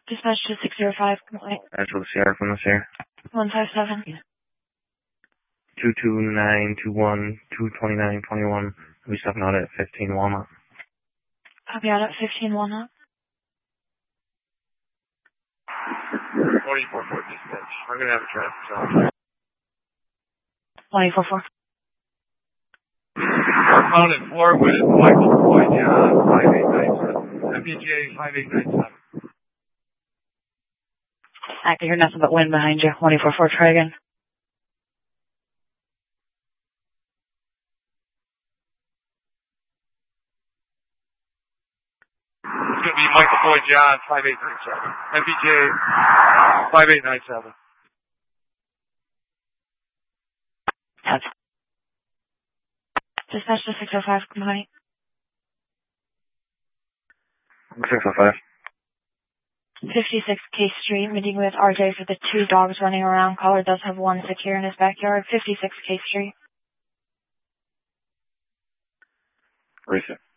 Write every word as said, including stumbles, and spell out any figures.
Dispatch to six zero five, complaint. Actual Sierra from this here. one five seven. two two nine two one two two nine two one. We'll be stopping out at fifteen Walnut. Copy out at fifteen Walnut. twenty-four four dispatch. I'm going to have a traffic stop. one eight four four. Found at Floorwood at Michael Floyd, yeah, five eight nine seven. M P G A five eight nine seven. I can hear nothing but wind behind you. one eight four four, try again. It's going to be Michael Floyd, John, five eight nine seven. M P G A five eight nine seven. That's Dispatch to six oh five, complaint. six oh five. fifty-six K Street, meeting with R J for the two dogs running around. Caller does have one secure in his backyard. fifty-six K Street. Reset.